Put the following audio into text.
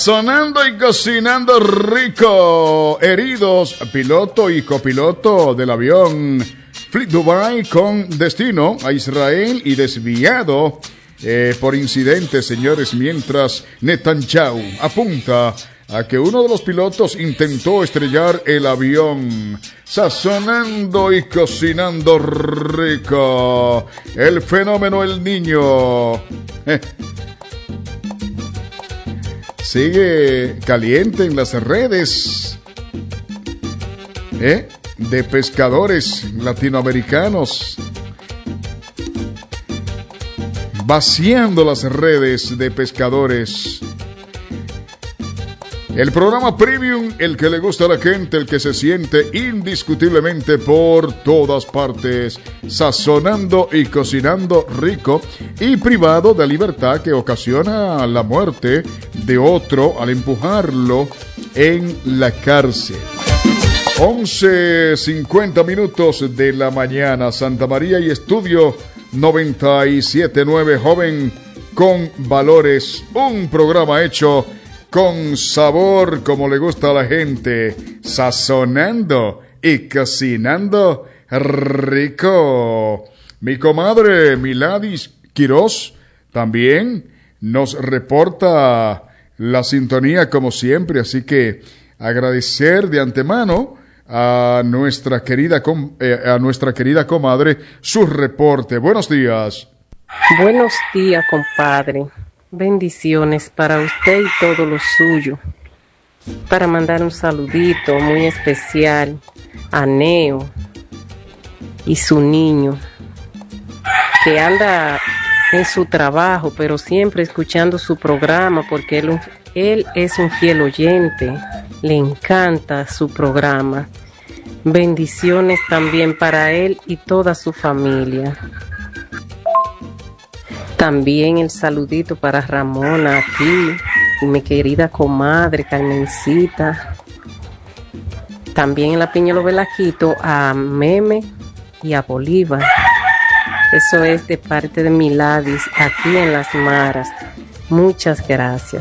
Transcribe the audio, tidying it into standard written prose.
Sonando y cocinando rico. Heridos, piloto y copiloto del avión Flit Dubai con destino a Israel y desviado por incidentes, señores, mientras Netanyahu apunta a que uno de los pilotos intentó estrellar el avión. Sazonando y cocinando rico. El fenómeno El Niño. Sigue caliente en las redes de pescadores latinoamericanos, vaciando las redes de pescadores. El programa Premium, el que le gusta a la gente, el que se siente indiscutiblemente por todas partes, sazonando y cocinando rico y privado de libertad que ocasiona la muerte de otro al empujarlo en la cárcel. 11:50 minutos de la mañana, Santa María y Estudio 97.9, joven con valores, un programa hecho con sabor como le gusta a la gente, sazonando y cocinando rico. Mi comadre Miladis Quirós también nos reporta la sintonía como siempre, así que agradecer de antemano a nuestra querida comadre su reporte. Buenos días. Buenos días, compadre. Bendiciones para usted y todo lo suyo. Para mandar un saludito muy especial a Neo y su niño, que anda en su trabajo, pero siempre escuchando su programa, porque él es un fiel oyente. Le encanta su programa. Bendiciones también para él y toda su familia. También el saludito para Ramona aquí, y mi querida comadre Carmencita. También en la Piñolo Velaquito a Meme y a Bolívar. Eso es de parte de Miladis aquí en Las Maras. Muchas gracias.